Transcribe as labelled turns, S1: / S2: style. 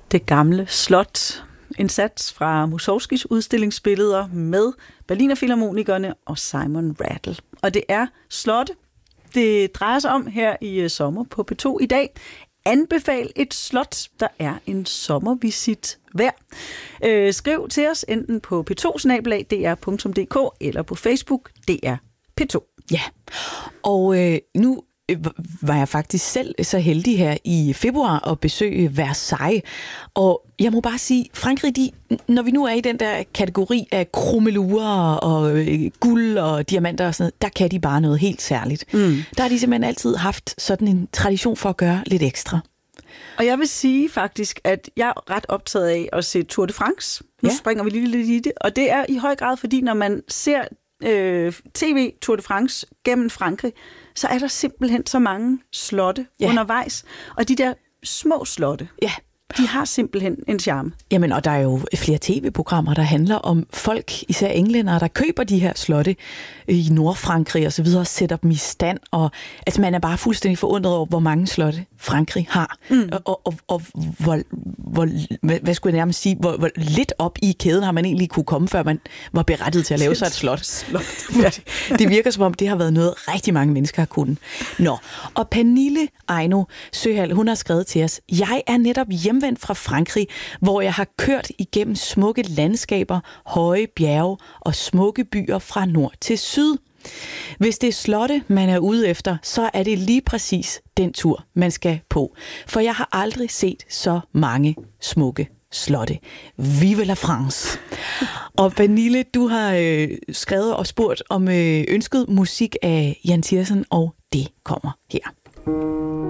S1: Det gamle slot. En sats fra Mussorgskijs udstillingsbilleder med Berlinerfilharmonikerne og Simon Rattle. Og det er slotte, det drejer sig om her i sommer på P2 i dag. Anbefal et slot, der er en sommervisit værd. Skriv til os enten på p2@dr.dk eller på Facebook DR P2.
S2: Ja, og nu var jeg faktisk selv så heldig her i februar at besøge Versailles. Og jeg må bare sige, Frankrig, når vi nu er i den der kategori af krummelurer og guld og diamanter og sådan noget, der kan de bare noget helt særligt. Der har de simpelthen altid haft sådan en tradition for at gøre lidt ekstra.
S1: Og jeg vil sige faktisk, at jeg er ret optaget af at se Tour de France. Nu springer vi lige lidt i det. Og det er i høj grad, fordi når man ser TV Tour de France gennem Frankrig, så er der simpelthen så mange slotte undervejs. Og de der små slotte, de har simpelthen en charme.
S2: Jamen, og der er jo flere tv-programmer, der handler om folk, især englændere, der køber de her slotte i Nordfrankrig og så videre, og sætter dem i stand. Og altså, man er bare fuldstændig forundret over, hvor mange slotte Frankrig har. Og hvad skulle jeg nærmest sige, hvor lidt op i kæden har man egentlig kunne komme, før man var berettiget til at lave sig et slot. Det virker som om, det har været noget, rigtig mange mennesker har kunnet. Nå, og Pernille Ejno Søhal, hun har skrevet til os: jeg er netop hjemvendt fra Frankrig, hvor jeg har kørt igennem smukke landskaber, høje bjerge og smukke byer fra nord til syd. Hvis det er slotte, man er ude efter, så er det lige præcis den tur, man skal på. For jeg har aldrig set så mange smukke slotte. Vive la France! Og Pernille, du har skrevet og spurgt om ønsket musik af Jan Tiersen, og det kommer her.